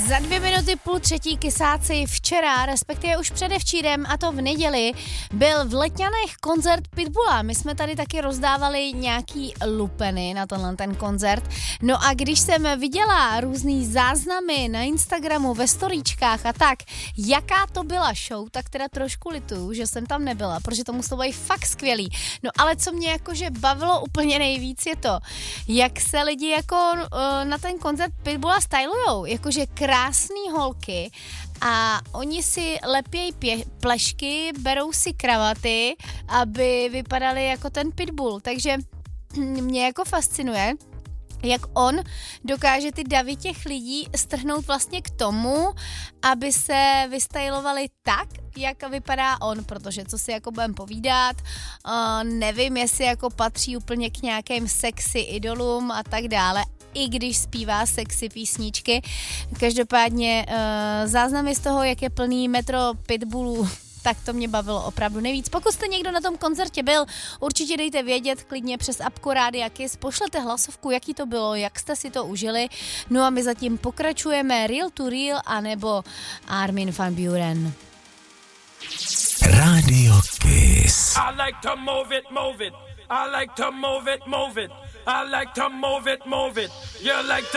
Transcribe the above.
Za 2:02 Kysáci včera, respektive už předevčírem, a to v neděli, byl v Letňanech koncert Pitbulla. My jsme tady taky rozdávali nějaký lupeny na ten koncert. No a když jsem viděla různý záznamy na Instagramu, ve storíčkách a tak, jaká to byla show, tak teda trošku lituju, že jsem tam nebyla, protože to muselo být fakt skvělý. No ale co mě jakože bavilo úplně nejvíc je to, jak se lidi jako na ten koncert Pitbulla stylujou, jakože krásný holky a oni si lepějí plešky, berou si kravaty, aby vypadaly jako ten Pitbull, takže mě jako fascinuje, jak on dokáže ty davy těch lidí strhnout vlastně k tomu, aby se vystylovali tak, jak vypadá on, protože co si jako budem povídat, nevím, jestli jako patří úplně k nějakým sexy idolům a tak dále, i když zpívá sexy písničky. Každopádně záznamy z toho, jak je plný metro Pitbullů, tak to mě bavilo opravdu nejvíc. Pokud jste někdo na tom koncertě byl, určitě dejte vědět klidně přes apku Rádia Kiss, pošlete hlasovku, jaký to bylo, jak jste si to užili. No a my zatím pokračujeme Real to Real anebo Armin van Buuren. Radio Kiss. I like to move it, move it. I like to move it, move it. I like to move it, move it. You like to